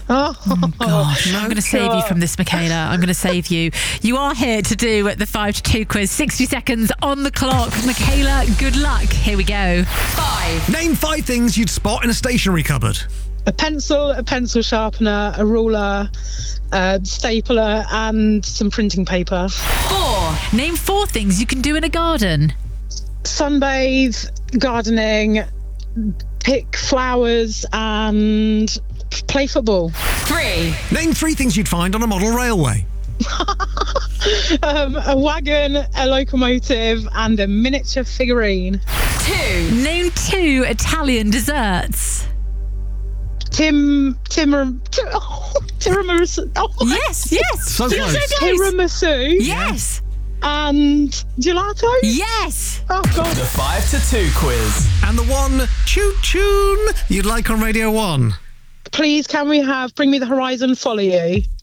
Oh gosh, I'm going to save you from this, Michaela. I'm going to save you. You are here to do the 5 to 2 quiz. 60 seconds on the clock. Michaela, good luck. Here we go. 5. Name 5 things you'd spot in a stationery cupboard. A pencil sharpener, a ruler, a stapler, and some printing paper. 4. Name 4 things you can do in a garden. Sunbathe, gardening, pick flowers, and play football. 3. Name 3 things you'd find on a model railway. A wagon, a locomotive, and a miniature figurine. 2. Name 2 Italian desserts. Tiramisu. Oh, Yes. So close. tiramisu. Yes. And gelato. Yes. Oh God. The 5 to 2 quiz. And the one choo-tune you'd like on Radio 1. Please, can we have Bring Me the Horizon, Follow You?